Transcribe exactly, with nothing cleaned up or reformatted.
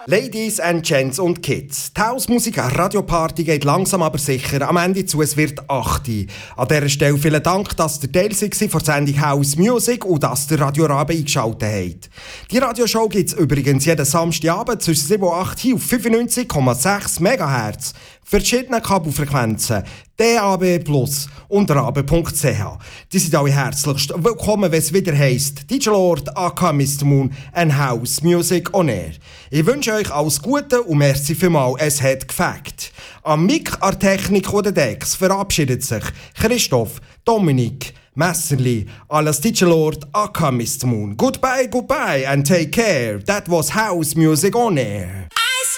Ladies and Gents und Kids, die Hausmusik Radioparty geht langsam aber sicher am Ende zu, es wird acht. An dieser Stelle vielen Dank, dass ihr Teil seid von der Sendung House Music und dass ihr Radio Rabe eingeschaltet habt. Die Radioshow gibt es übrigens jeden Samstagabend zwischen sieben und acht hier auf fünfundneunzig Komma sechs Megahertz. Verschiedene Kabelfrequenzen, D A B plus und rabe punkt c h. Die sind alle herzlichst willkommen, wenn es wieder heisst D J Lord aka Mister Moon and House Music on Air. Ich wünsche euch alles Gute und merci vielmals, es hat gefällt. Am Mic, an Technik oder Decks verabschiedet sich Christoph, Dominik, Messerli, alles D J Lord aka Mister Moon. Goodbye, goodbye and take care. That was House Music on Air.